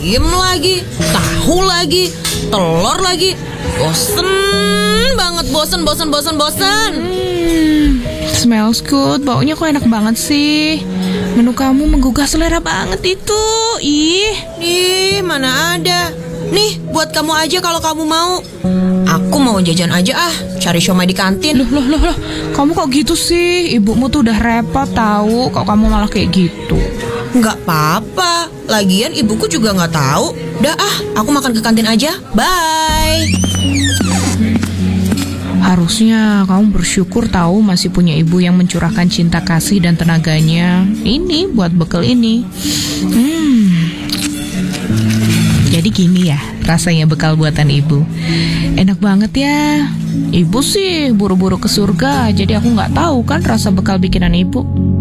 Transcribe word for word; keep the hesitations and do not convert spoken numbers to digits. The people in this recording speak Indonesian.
ayam lagi, tahu lagi, telur lagi. Bosen banget, bosen, bosen, bosen, bosen. Hmm, smells good, baunya kok enak banget sih. Menu kamu menggugah selera banget itu. Ih, Ih, mana ada. Nih, buat kamu aja kalau kamu mau. Aku mau jajan aja ah, cari siomay di kantin. loh, loh, loh, loh. Kamu kok gitu sih? Ibumu tuh udah repot tahu. Kok kamu malah kayak gitu? Nggak apa-apa, lagian ibuku juga nggak tahu. Dah ah, aku makan ke kantin aja. Bye. Harusnya kamu bersyukur tahu masih punya ibu yang mencurahkan cinta kasih dan tenaganya. Ini buat bekal ini. Hmm. Jadi gini ya rasanya bekal buatan ibu. Enak banget ya. Ibu sih buru-buru ke surga, jadi aku nggak tahu kan rasa bekal bikinan ibu.